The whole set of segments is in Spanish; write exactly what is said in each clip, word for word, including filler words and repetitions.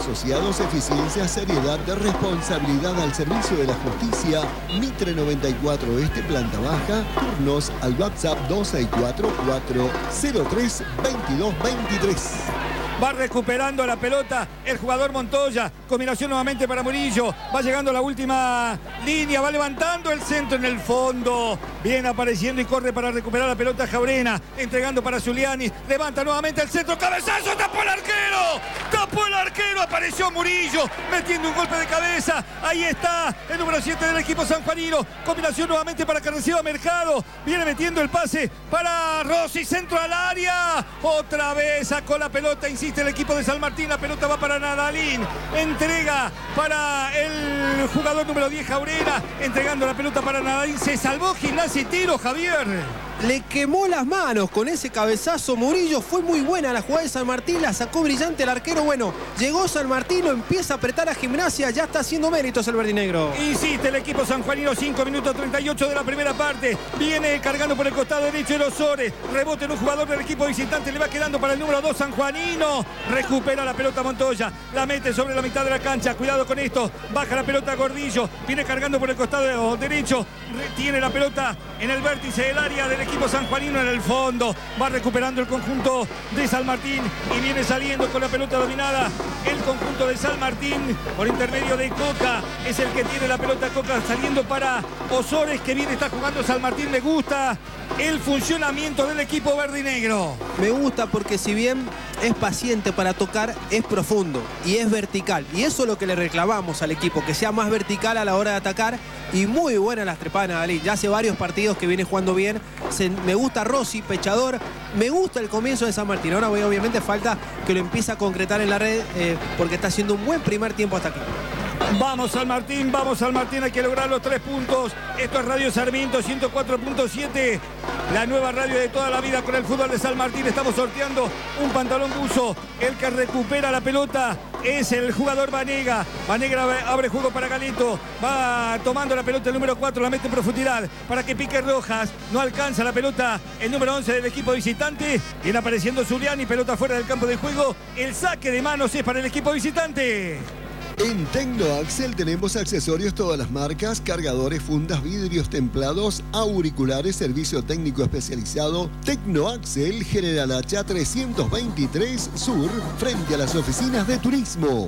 Asociados, eficiencia, seriedad, de responsabilidad al servicio de la justicia. Mitre noventa y cuatro Este, planta baja. Turnos al WhatsApp dos seis cuatro, cuatro cero tres, veintidós veintitrés. Va recuperando la pelota el jugador Montoya. Combinación nuevamente para Murillo. Va llegando a la última línea. Va levantando el centro en el fondo. Viene apareciendo y corre para recuperar la pelota Jaurena. Entregando para Zuliani. Levanta nuevamente el centro. ¡Cabezazo! ¡Tapó el arquero! ¡Tapó el arquero! Apareció Murillo metiendo un golpe de cabeza. Ahí está el número siete del equipo sanjuanino. Combinación nuevamente para que reciba Mercado. Viene metiendo el pase para Rossi. Centro al área. Otra vez sacó la pelota. Insiste el equipo de San Martín. La pelota va para Nadalín. Entrega para el jugador número diez, Jaurena. Entregando la pelota para Nadalín. Se salvó Gimnasia y Tiro, Javier. Le quemó las manos con ese cabezazo Murillo. Fue muy buena la jugada de San Martín. La sacó brillante el arquero. Bueno, llegó San Martín. Empieza a apretar a Gimnasia. Ya está haciendo méritos el verdinegro. Insiste el equipo sanjuanino. cinco minutos treinta y ocho de la primera parte. Viene cargando por el costado derecho de Osores. Rebote en un jugador del equipo visitante. Le va quedando para el número dos sanjuanino. Recupera la pelota Montoya. La mete sobre la mitad de la cancha. Cuidado con esto. Baja la pelota Gordillo. Viene cargando por el costado derecho. Tiene la pelota en el vértice del área del equipo sanjuanino en el fondo. Va recuperando el conjunto de San Martín y viene saliendo con la pelota dominada el conjunto de San Martín por intermedio de Coca. Es el que tiene la pelota Coca saliendo para Osores, que viene está jugando San Martín. Me gusta el funcionamiento del equipo verde y negro. Me gusta porque si bien es paciente para tocar, es profundo y es vertical. Y eso es lo que le reclamamos al equipo, que sea más vertical a la hora de atacar. Y muy buenas las trepadas de Nadalín. Ya hace varios partidos que viene jugando bien. Se, me gusta Rossi, pechador. Me gusta el comienzo de San Martín. Ahora obviamente falta que lo empiece a concretar en la red eh, porque está haciendo un buen primer tiempo hasta aquí. Vamos San Martín, vamos San Martín, hay que lograr los tres puntos. Esto es Radio Sarmiento ciento cuatro punto siete, la nueva radio de toda la vida con el fútbol de San Martín. Estamos sorteando un pantalón buzo. El que recupera la pelota es el jugador Vanega. Vanega abre juego para Galeto. Va tomando la pelota el número cuatro, la mete en profundidad para que pique Rojas. No alcanza la pelota el número once del equipo visitante. Viene apareciendo Zuliani, pelota fuera del campo de juego. El saque de manos es para el equipo visitante. En Tecnoaxel tenemos accesorios todas las marcas, cargadores, fundas, vidrios templados, auriculares, servicio técnico especializado. Tecnoaxel, General Hacha trescientos veintitrés Sur, frente a las oficinas de turismo.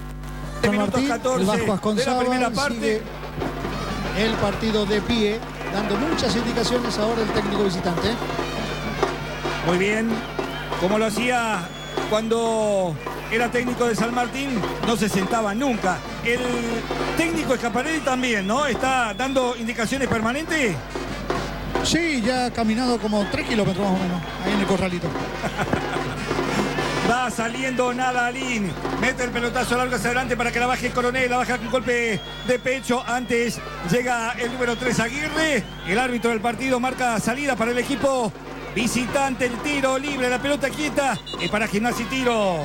San Martín, el Bajo de la primera parte. El partido de pie, dando muchas indicaciones ahora el técnico visitante. Muy bien, como lo hacía cuando era técnico de San Martín, no se sentaba nunca. El técnico Escaparelli también, ¿no? ¿Está dando indicaciones permanentes? Sí, ya ha caminado como tres kilómetros más o menos, ahí en el corralito. Va saliendo Nadalín, mete el pelotazo largo hacia adelante para que la baje Coronel, la baja con golpe de pecho. Antes llega el número tres Aguirre, el árbitro del partido marca salida para el equipo visitante. El tiro libre, la pelota quieta y para Gimnasia y Tiro.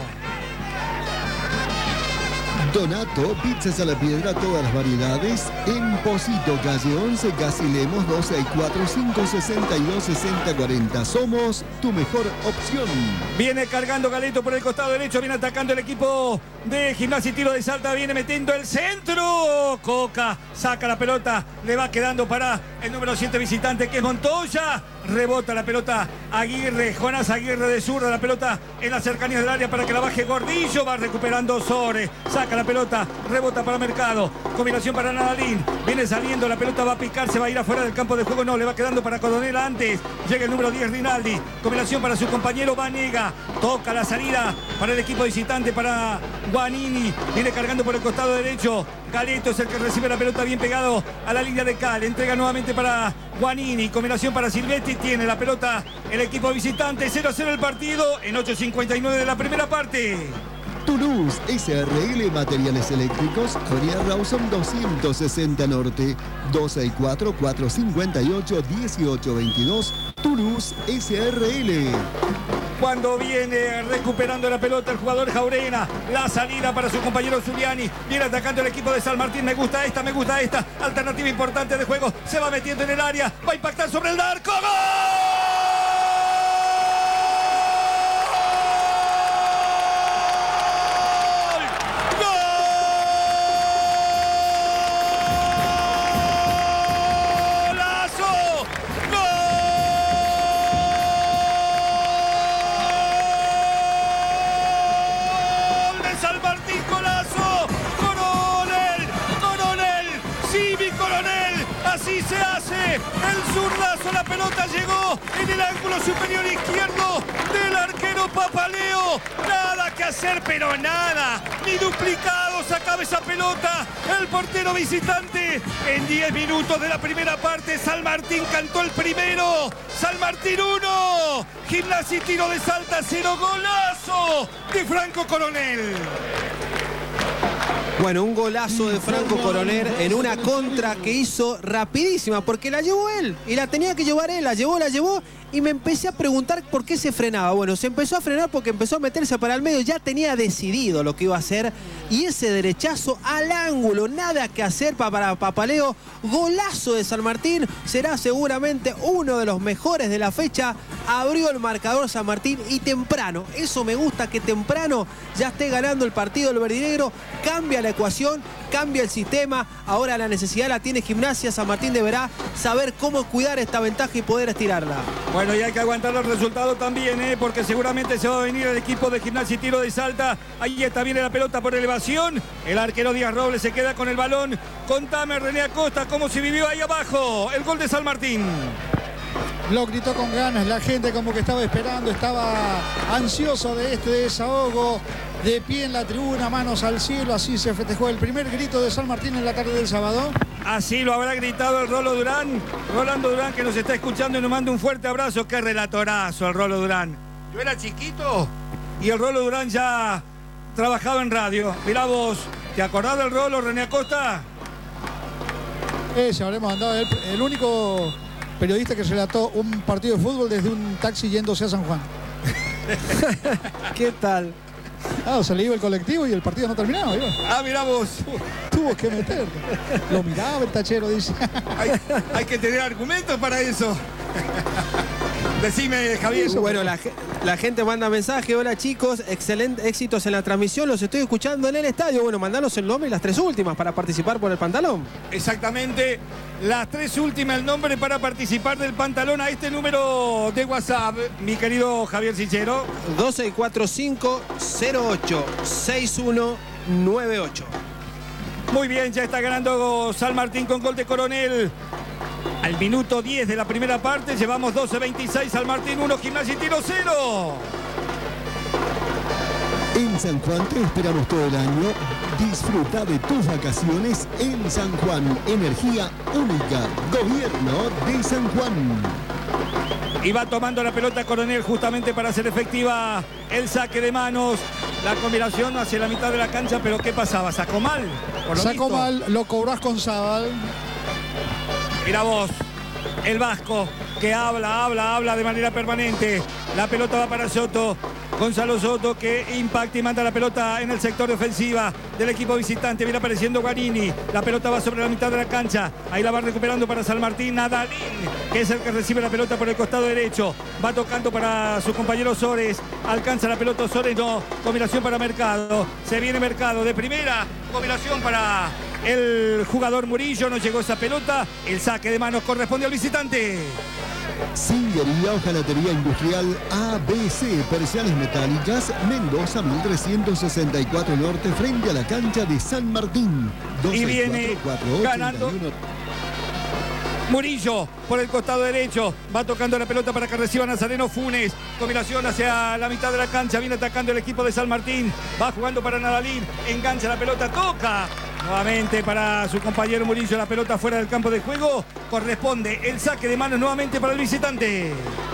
Donato, pizzas a la piedra, todas las variedades. En Posito, calle once, Casilemos, dos seis cuatro, cinco seis dos, seis cero cuatro cero. Somos tu mejor opción. Viene cargando Galeto por el costado derecho, viene atacando el equipo de Gimnasia y Tiro de Salta, viene metiendo el centro. Coca saca la pelota, le va quedando para el número siete visitante, que es Montoya. Rebota la pelota Aguirre, Jonás Aguirre de zurda, la pelota en las cercanías del área para que la baje Gordillo. Va recuperando Sores, saca la pelota, rebota para Mercado, combinación para Nadalín, viene saliendo, la pelota va a picar, se va a ir afuera del campo de juego, no, le va quedando para Coronel antes. Llega el número diez Rinaldi, combinación para su compañero Vanega, toca la salida para el equipo visitante, para Guanini, viene cargando por el costado derecho. Galeto es el que recibe la pelota bien pegado a la línea de Cal. Entrega nuevamente para Guanini. Combinación para Silvetti. Tiene la pelota el equipo visitante. cero a cero el partido en ocho cincuenta y nueve de la primera parte. Toulouse S R L Materiales Eléctricos, Avenida Rawson doscientos sesenta Norte, dos seis cuatro, cuatro cinco ocho, uno ocho dos dos. Toulouse S R L. Cuando viene recuperando la pelota el jugador Jaurena, la salida para su compañero Zuliani, viene atacando el equipo de San Martín. Me gusta esta, me gusta esta, alternativa importante de juego, se va metiendo en el área, va a impactar sobre el arco. ¡Gol! hace el zurdazo, la pelota llegó en el ángulo superior izquierdo del arquero Papaleo. Nada que hacer, pero nada, ni duplicado sacaba esa pelota el portero visitante. En diez minutos de la primera parte, San Martín cantó el primero. San Martín uno, Gimnasia y Tiro de Salta cero, golazo de Franco Coronel. Bueno, un golazo de Franco Coronel en una contra que hizo rapidísima, porque la llevó él y la tenía que llevar él, la llevó, la llevó y me empecé a preguntar por qué se frenaba. Bueno, se empezó a frenar porque empezó a meterse para el medio, ya tenía decidido lo que iba a hacer y ese derechazo al ángulo, nada que hacer para Papaleo, golazo de San Martín, será seguramente uno de los mejores de la fecha, abrió el marcador San Martín y temprano, eso me gusta, que temprano ya esté ganando el partido el verdinegro, cambia la ecuación, cambia el sistema, ahora la necesidad la tiene Gimnasia, San Martín deberá saber cómo cuidar esta ventaja y poder estirarla. Bueno, y hay que aguantar el resultado también, ¿eh? Porque seguramente se va a venir el equipo de Gimnasia y Tiro de Salta. Ahí está, viene la pelota por elevación, el arquero Díaz Robles se queda con el balón. Contame, René Acosta, cómo se vivió ahí abajo el gol de San Martín. Lo gritó con ganas, la gente como que estaba esperando, estaba ansioso de este desahogo, de pie en la tribuna, manos al cielo, así se festejó el primer grito de San Martín en la tarde del sábado. Así lo habrá gritado el Rolo Durán, Rolando Durán, que nos está escuchando y nos manda un fuerte abrazo. Qué relatorazo el Rolo Durán. Yo era chiquito y el Rolo Durán ya trabajaba en radio. Mirá vos, ¿te acordás del Rolo, René Acosta? Ese habremos andado, el, el único periodista que relató un partido de fútbol desde un taxi yéndose a San Juan. ¿Qué tal? Ah, se le iba el colectivo y el partido no terminaba. Iba. Ah, mirá vos. Tuvo que meter. Lo miraba el tachero, dice. Hay, hay que tener argumentos para eso. Decime, Javier. Bueno, la, la gente manda mensaje. Hola chicos, excelente éxitos en la transmisión. Los estoy escuchando en el estadio. Bueno, mandanos el nombre y las tres últimas para participar por el pantalón. Exactamente, las tres últimas, el nombre para participar del pantalón a este número de WhatsApp, mi querido Javier Sichero. dos seis cuatro cinco cero ocho seis uno nueve ocho. Muy bien, ya está ganando San Martín con gol de Coronel. Al minuto diez de la primera parte, llevamos doce veintiséis, San Martín uno, Gimnasia y Tiro cero. En San Juan te esperamos todo el año. Disfruta de tus vacaciones en San Juan. Energía única. Gobierno de San Juan. Y va tomando la pelota Coronel justamente para hacer efectiva el saque de manos. La combinación hacia la mitad de la cancha, pero ¿qué pasaba? ¿Sacó mal? Por lo Sacó visto. mal, lo cobrás con Zabal. Mira vos, el vasco que habla, habla, habla de manera permanente. La pelota va para Soto. Gonzalo Soto que impacta y manda la pelota en el sector de ofensiva del equipo visitante. Viene apareciendo Guarini. La pelota va sobre la mitad de la cancha. Ahí la va recuperando para San Martín. Nadalín, que es el que recibe la pelota por el costado derecho. Va tocando para su compañero Sores. Alcanza la pelota Sores, no. Combinación para Mercado. Se viene Mercado de primera. Combinación para el jugador Murillo. No llegó esa pelota. El saque de manos corresponde al visitante. Singuería, hojalatería industrial A B C, persianas metálicas, Mendoza mil trescientos sesenta y cuatro Norte, frente a la cancha de San Martín. Y viene ganando Murillo por el costado derecho. Va tocando la pelota para que reciba Nazareno Funes. Combinación hacia la mitad de la cancha. Viene atacando el equipo de San Martín. Va jugando para Nadalín. Engancha la pelota. Toca. Nuevamente para su compañero Murillo. La pelota fuera del campo de juego. Corresponde el saque de manos nuevamente para el visitante.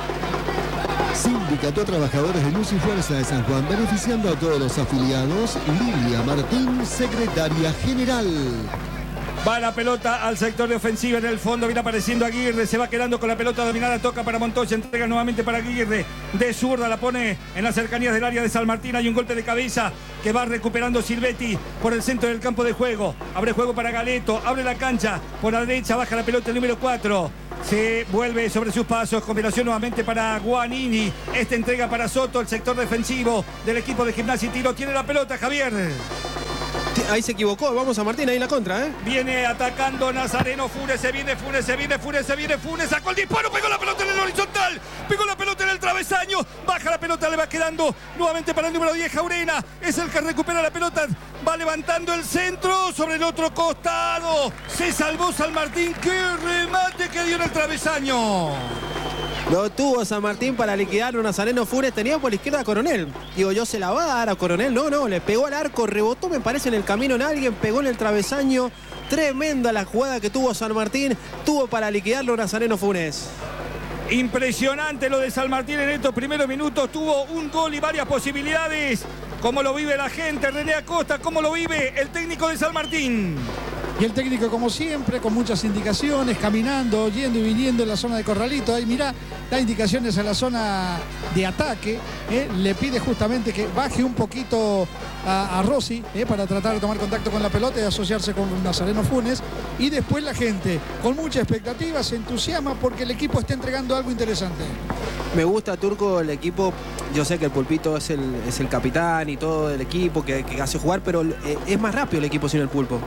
Sindicato de Trabajadores de Luz y Fuerza de San Juan, beneficiando a todos los afiliados. Lilia Martín, secretaria general. Va la pelota al sector de ofensiva en el fondo, viene apareciendo Aguirre, se va quedando con la pelota dominada, toca para Montoya, entrega nuevamente para Aguirre, de zurda la pone en las cercanías del área de San Martín, hay un golpe de cabeza que va recuperando Silvetti por el centro del campo de juego, abre juego para Galeto, abre la cancha, por la derecha baja la pelota el número cuatro, se vuelve sobre sus pasos, combinación nuevamente para Guanini, esta entrega para Soto, el sector defensivo del equipo de Gimnasia y Tiro, tiene la pelota Javier. Ahí se equivocó, vamos a Martín, ahí la contra, ¿eh? Viene atacando Nazareno Funes, se viene Funes, se viene Funes, se viene Funes, sacó el disparo, pegó la pelota en el horizontal, pegó la pelota en el travesaño, baja la pelota, le va quedando nuevamente para el número diez, Jaurena, es el que recupera la pelota, va levantando el centro sobre el otro costado, se salvó San Martín, qué remate que dio en el travesaño. Lo tuvo San Martín para liquidar a Nazareno Funes, tenía por la izquierda a Coronel. Digo, yo se la va a dar a Coronel, no, no, le pegó al arco, rebotó, me parece, en el camino en alguien, pegó en el travesaño. Tremenda la jugada que tuvo San Martín, tuvo para liquidarlo a Nazareno Funes. Impresionante lo de San Martín en estos primeros minutos, tuvo un gol y varias posibilidades. ¿Cómo lo vive la gente? René Acosta, ¿cómo lo vive el técnico de San Martín? Y el técnico, como siempre, con muchas indicaciones, caminando, yendo y viniendo en la zona de Corralito. Ahí mirá, da indicaciones a la zona de ataque. ¿eh? Le pide justamente que baje un poquito a, a Rossi ¿eh? para tratar de tomar contacto con la pelota y asociarse con Nazareno Funes. Y después la gente, con mucha expectativa, se entusiasma porque el equipo está entregando algo interesante. Me gusta, Turco, el equipo. Yo sé que el Pulpito es el, es el capitán y todo el equipo que, que hace jugar, pero eh, es más rápido el equipo sin el Pulpo.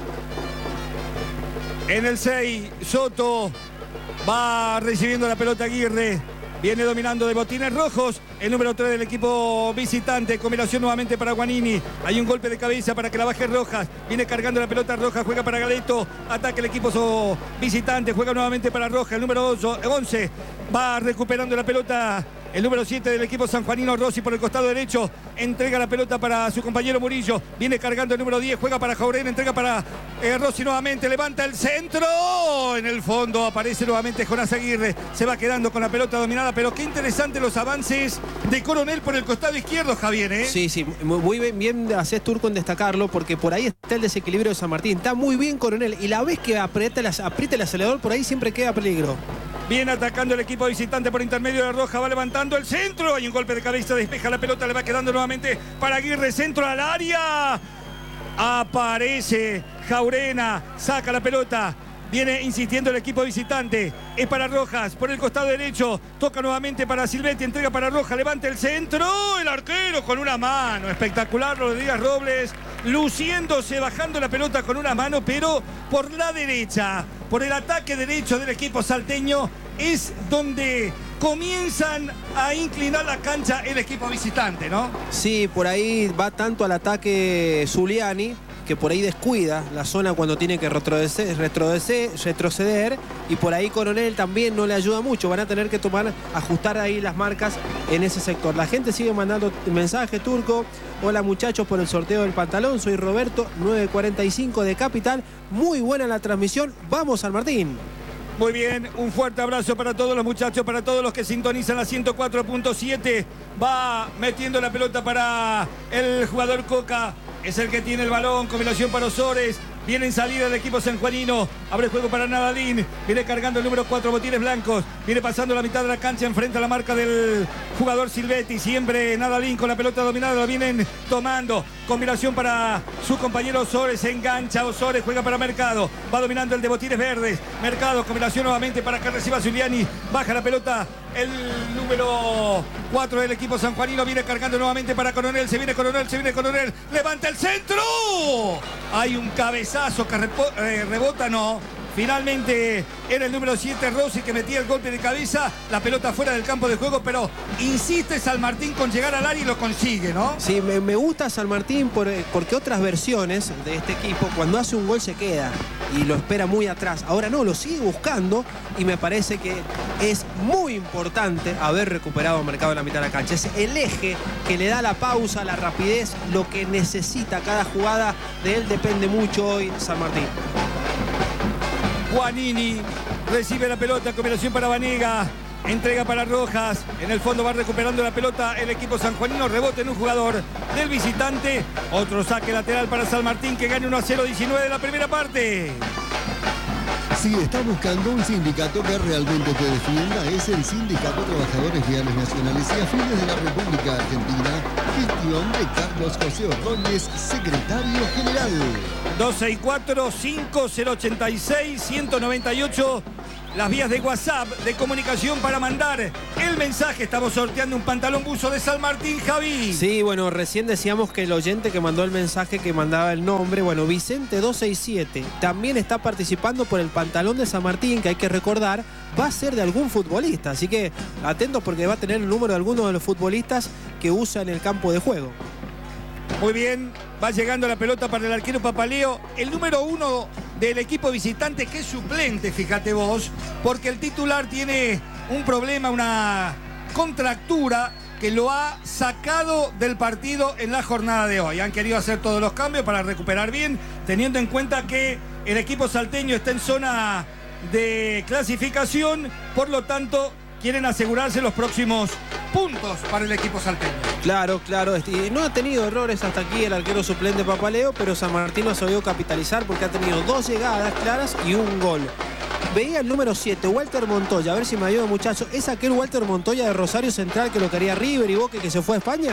En el seis, Soto va recibiendo la pelota Aguirre. Viene dominando de botines rojos. El número tres del equipo visitante. Combinación nuevamente para Guanini. Hay un golpe de cabeza para que la baje Rojas. Viene cargando la pelota Rojas. Juega para Galeto. Ataca el equipo visitante. Juega nuevamente para Rojas. El número once va recuperando la pelota. El número siete del equipo sanjuanino, Rossi, por el costado derecho. Entrega la pelota para su compañero Murillo. Viene cargando el número diez. Juega para Jaurena. Entrega para eh, Rossi nuevamente. Levanta el centro. En el fondo aparece nuevamente Jonás Aguirre. Se va quedando con la pelota dominada. Pero qué interesante los avances de Coronel por el costado izquierdo, Javier, ¿eh? Sí, sí. Muy bien, bien haces, Turco, en destacarlo. Porque por ahí está el desequilibrio de San Martín. Está muy bien Coronel. Y la vez que aprieta, aprieta el acelerador, por ahí siempre queda peligro. Viene atacando el equipo visitante por intermedio de Roja, va levantando el centro, hay un golpe de cabeza, despeja la pelota, le va quedando nuevamente para Aguirre, centro al área, aparece Jaurena, saca la pelota, viene insistiendo el equipo visitante, es para Rojas, por el costado derecho, toca nuevamente para Silvetti, entrega para Rojas, levanta el centro, el arquero con una mano, espectacular Rodríguez Robles, luciéndose, bajando la pelota con una mano, pero por la derecha, por el ataque derecho del equipo salteño, es donde comienzan a inclinar la cancha el equipo visitante, ¿no? Sí, por ahí va tanto al ataque Zuliani, que por ahí descuida la zona cuando tiene que retroceder, retroceder, retroceder, y por ahí Coronel también no le ayuda mucho. Van a tener que tomar, ajustar ahí las marcas en ese sector. La gente sigue mandando mensajes, Turco. Hola muchachos, por el sorteo del pantalón. Soy Roberto, nueve cuarenta y cinco de Capital. Muy buena la transmisión. Vamos, San Martín. Muy bien, un fuerte abrazo para todos los muchachos, para todos los que sintonizan la ciento cuatro punto siete. Va metiendo la pelota para el jugador Coca. Es el que tiene el balón, combinación para Osores. Viene en salida el equipo sanjuanino. Abre juego para Nadalín. Viene cargando el número cuatro, Botines Blancos. Viene pasando la mitad de la cancha, enfrente a la marca del jugador Silvetti. Siempre Nadalín con la pelota dominada. Lo vienen tomando. Combinación para su compañero Osores. Se engancha Osores, juega para Mercado. Va dominando el de Botines Verdes. Mercado, combinación nuevamente para que reciba Zuliani. Baja la pelota el número cuatro del equipo sanjuanino. Viene cargando nuevamente para Coronel. Se viene Coronel, se viene Coronel. Levanta el centro. Hay un cabezazo que eh, rebota, no. Finalmente era el número siete, Rossi, que metía el golpe de cabeza, la pelota fuera del campo de juego, pero insiste San Martín con llegar al área y lo consigue, ¿no? Sí, me, me gusta San Martín por, porque otras versiones de este equipo, cuando hace un gol se queda y lo espera muy atrás. Ahora no, lo sigue buscando y me parece que es muy importante haber recuperado Mercado en la mitad de la cancha. Es el eje que le da la pausa, la rapidez, lo que necesita cada jugada. De él depende mucho hoy San Martín. Guanini recibe la pelota, combinación para Vanega, entrega para Rojas, en el fondo va recuperando la pelota el equipo sanjuanino, rebote en un jugador del visitante, otro saque lateral para San Martín que gana uno a cero, diecinueve de la primera parte. Si estás buscando un sindicato que realmente te defienda, es el Sindicato Trabajadores Viales Nacionales y Afines de la República Argentina, gestión de Carlos José Ordóñez, secretario general. dos seis cuatro, cinco cero ocho seis, uno nueve ocho. las vías de WhatsApp de comunicación para mandar el mensaje. Estamos sorteando un pantalón buzo de San Martín, Javi. Sí, bueno, recién decíamos que el oyente que mandó el mensaje, que mandaba el nombre, bueno, Vicente dos seis siete, también está participando por el pantalón de San Martín, que hay que recordar, va a ser de algún futbolista. Así que atentos porque va a tener el número de algunos de los futbolistas que usa en el campo de juego. Muy bien, va llegando la pelota para el arquero Papaleo, el número uno del equipo visitante, que es suplente, fíjate vos, porque el titular tiene un problema, una contractura que lo ha sacado del partido en la jornada de hoy. Han querido hacer todos los cambios para recuperar bien, teniendo en cuenta que el equipo salteño está en zona de clasificación, por lo tanto quieren asegurarse los próximos puntos para el equipo salteño. Claro, claro, y no ha tenido errores hasta aquí el arquero suplente Papaleo, pero San Martín no ha sabido capitalizar porque ha tenido dos llegadas claras y un gol. Veía el número siete, Walter Montoya, a ver si me ayuda, muchacho. ¿Es aquel Walter Montoya de Rosario Central que lo quería River y Boca, que se fue a España?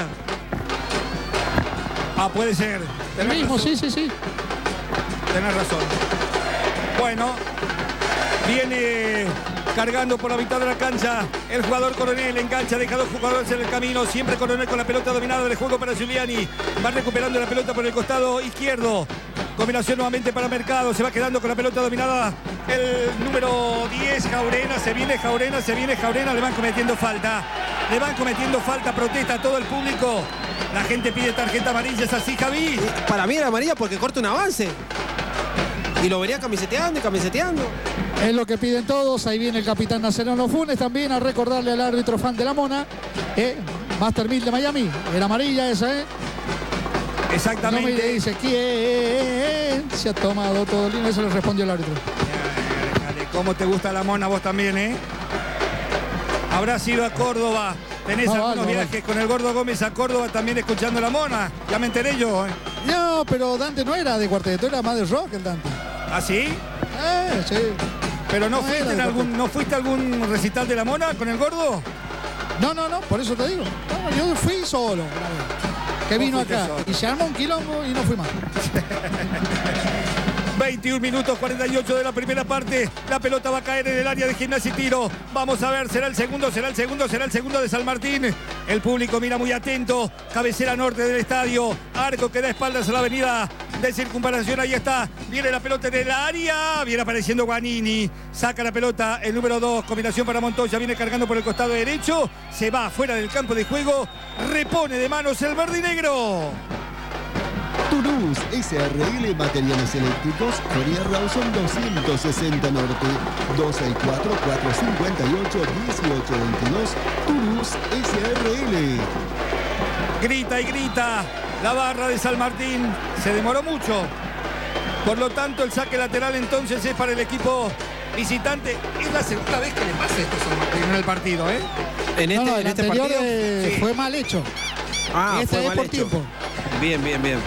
Ah, puede ser. El mismo, razón. sí, sí, sí. Tenés razón. Bueno, viene cargando por la mitad de la cancha el jugador Coronel, engancha, deja dos jugadores en el camino, siempre Coronel con la pelota dominada del juego para Giuliani, va recuperando la pelota por el costado izquierdo, combinación nuevamente para Mercado, se va quedando con la pelota dominada el número diez, Jaurena, se viene Jaurena, se viene Jaurena, le van cometiendo falta, le van cometiendo falta, protesta todo el público, la gente pide tarjeta amarilla, es así, Javi. Para mí era amarilla porque corta un avance. Y lo vería camiseteando y camiseteando. Es lo que piden todos. Ahí viene el capitán Nacional Funes también a recordarle al árbitro fan de la Mona. Eh, Master Mil de Miami. Era amarilla esa, ¿eh? Exactamente. No me dice quién se ha tomado todo el dinero. Eso le respondió el árbitro. Dale, ¿cómo te gusta la Mona vos también, eh? Habrás ido a Córdoba. Tenés no, algunos no, viajes no. con el Gordo Gómez a Córdoba también escuchando la Mona. Ya me enteré yo, ¿eh? No, pero Dante no era de cuarteto, era más de rock el Dante. ¿Ah, sí? Eh, sí. ¿Pero no, no, fuiste en algún, no fuiste a algún recital de la Mona con el Gordo? No, no, no, por eso te digo. No, yo fui solo. Que vino acá solo. Y se armó un quilombo y no fui más. veintiún minutos cuarenta y ocho de la primera parte. La pelota va a caer en el área de Gimnasia y Tiro. Vamos a ver, será el segundo, será el segundo, será el segundo de San Martín. El público mira muy atento. Cabecera norte del estadio. Arco que da espaldas a la avenida de Circunvalación. Ahí está. Viene la pelota en el área. Viene apareciendo Guanini. Saca la pelota el número dos. Combinación para Montoya. Viene cargando por el costado derecho. Se va fuera del campo de juego. Repone de manos el verde y negro. Toulouse S R L Materiales Eléctricos, Avenida Rawson doscientos sesenta Norte, dos seis cuatro, cuatro cinco ocho, uno ocho dos dos, Toulouse S R L. Grita y grita la barra de San Martín, se demoró mucho, por lo tanto el saque lateral entonces es para el equipo visitante. Es la segunda vez que le pasa esto a San Martín en el partido, ¿eh? En este, no, no, en este anterior partido eh, sí. fue mal hecho. Ah, este fue es mal por hecho. tiempo. Bien, bien, bien.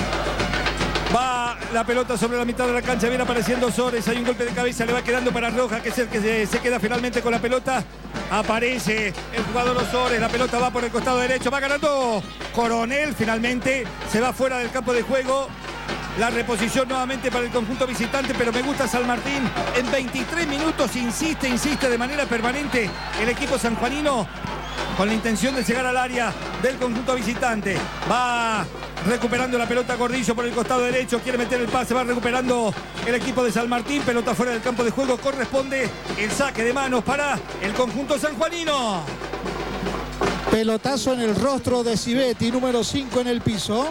Va la pelota sobre la mitad de la cancha, viene apareciendo Sores, hay un golpe de cabeza, le va quedando para Roja, que es el que se, se queda finalmente con la pelota. Aparece el jugador Osores, la pelota va por el costado derecho, va ganando Coronel, finalmente se va fuera del campo de juego. La reposición nuevamente para el conjunto visitante, pero me gusta San Martín. En veintitrés minutos insiste, insiste de manera permanente el equipo sanjuanino con la intención de llegar al área del conjunto visitante. Va recuperando la pelota Gordillo por el costado derecho, quiere meter el pase, va recuperando el equipo de San Martín, pelota fuera del campo de juego, corresponde el saque de manos para el conjunto sanjuanino. Pelotazo en el rostro de Civetti, número cinco en el piso.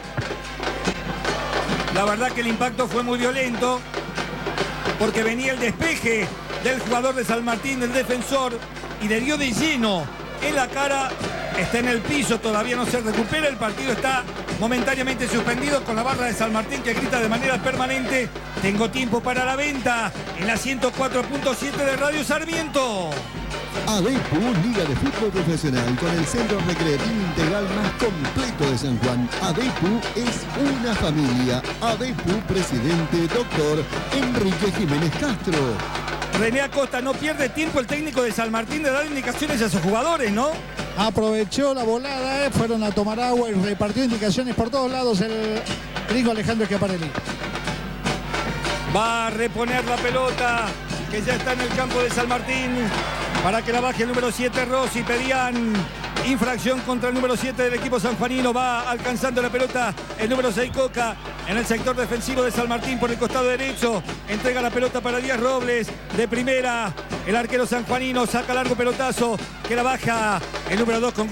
La verdad que el impacto fue muy violento, porque venía el despeje del jugador de San Martín, del defensor, y le dio de lleno en la cara. Está en el piso, todavía no se recupera, el partido está momentáneamente suspendido con la barra de San Martín que grita de manera permanente: tengo tiempo para la venta en la ciento cuatro punto siete de Radio Sarmiento. ADEPU, Liga de Fútbol Profesional, con el centro recreativo integral más completo de San Juan. ADEPU es una familia. ADEPU, presidente, doctor Enrique Jiménez Castro. René Acosta, no pierde tiempo el técnico de San Martín de dar indicaciones a sus jugadores, ¿no? Aprovechó la volada, eh, fueron a tomar agua y repartió indicaciones por todos lados el gringo Alejandro Schiaparelli. Va a reponer la pelota que ya está en el campo de San Martín para que la baje el número siete Rossi. Pedían infracción contra el número siete del equipo sanjuanino. Va alcanzando la pelota el número seis Coca en el sector defensivo de San Martín por el costado derecho. Entrega la pelota para Díaz Robles de primera. El arquero sanjuanino saca largo pelotazo que la baja el número dos con